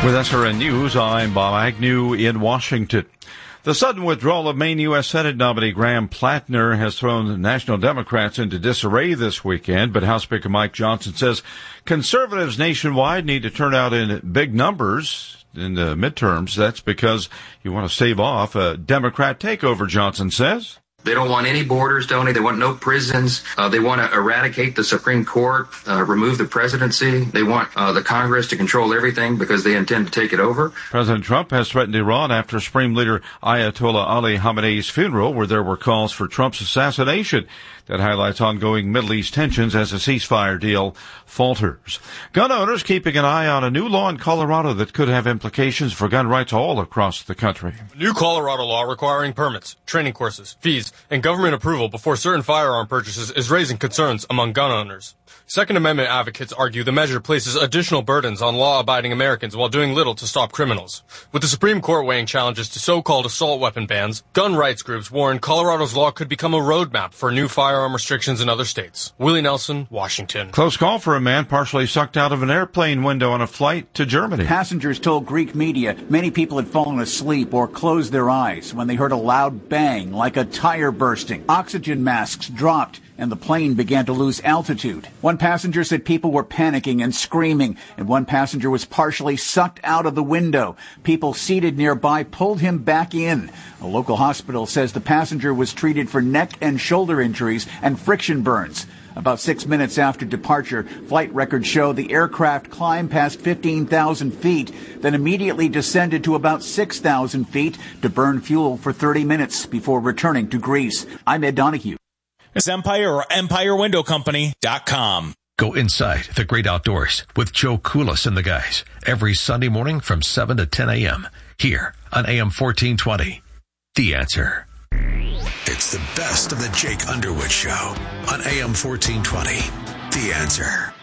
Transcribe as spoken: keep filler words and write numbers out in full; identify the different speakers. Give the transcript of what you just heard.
Speaker 1: With S R N News, I'm Bob Agnew in Washington. The sudden withdrawal of Maine U S Senate nominee Graham Plattner has thrown national Democrats into disarray this weekend, but House Speaker Mike Johnson says conservatives nationwide need to turn out in big numbers in the midterms. That's because you want to stave off a Democrat takeover, Johnson says.
Speaker 2: They don't want any borders, Tony. They want no prisons. Uh, they want to eradicate the Supreme Court, uh, remove the presidency. They want uh, the Congress to control everything because they intend to take it over.
Speaker 1: President Trump has threatened Iran after Supreme Leader Ayatollah Ali Khamenei's funeral, where there were calls for Trump's assassination. That highlights ongoing Middle East tensions as a ceasefire deal falters. Gun owners keeping an eye on a new law in Colorado that could have implications for gun rights all across the country.
Speaker 3: New Colorado law requiring permits, training courses, fees, and government approval before certain firearm purchases is raising concerns among gun owners. Second Amendment advocates argue the measure places additional burdens on law-abiding Americans while doing little to stop criminals. With the Supreme Court weighing challenges to so-called assault weapon bans, gun rights groups warn Colorado's law could become a roadmap for new firearm restrictions in other states. Willie Nelson, Washington.
Speaker 1: Close call for a man partially sucked out of an airplane window on a flight to Germany.
Speaker 4: Passengers told Greek media many people had fallen asleep or closed their eyes when they heard a loud bang like a tire bursting. Oxygen masks dropped and the plane began to lose altitude. One passenger said people were panicking and screaming, and one passenger was partially sucked out of the window. People seated nearby pulled him back in. A local hospital says the passenger was treated for neck and shoulder injuries and friction burns. About six minutes after departure, flight records show the aircraft climbed past fifteen thousand feet, then immediately descended to about six thousand feet to burn fuel for thirty minutes before returning to Greece. I'm Ed Donahue.
Speaker 5: It's Empire or Empire Window Company dot com.
Speaker 6: Go inside the great outdoors with Joe Koulis and the guys every Sunday morning from seven to ten a.m. here on A M fourteen twenty. The Answer.
Speaker 7: It's the best of the Jake Underwood Show on A M fourteen twenty. The Answer.